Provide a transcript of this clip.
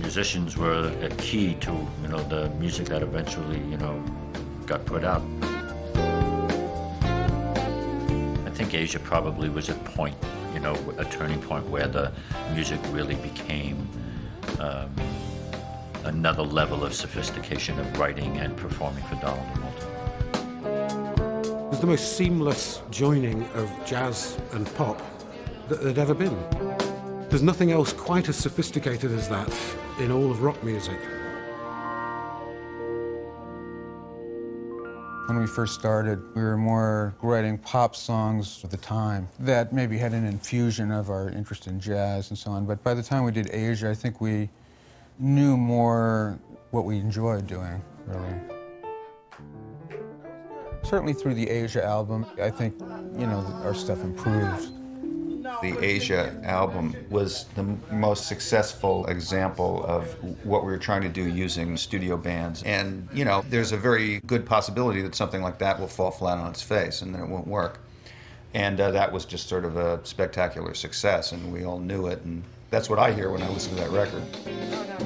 musicians were a key to, the music that eventually, got put out. I think Asia probably was a point, a turning point where the music really became another level of sophistication of writing and performing for Donald and Walter. It was the most seamless joining of jazz and pop that there'd ever been. There's nothing else quite as sophisticated as that in all of rock music. When we first started, we were more writing pop songs at the time that maybe had an infusion of our interest in jazz and so on. But by the time we did Asia, I think we knew more what we enjoyed doing, really. Certainly through the Asia album, I think, our stuff improved. The Asia album was the most successful example of what we were trying to do using studio bands. And, there's a very good possibility that something like that will fall flat on its face and then it won't work. And that was just sort of a spectacular success, and we all knew it. And that's what I hear when I listen to that record.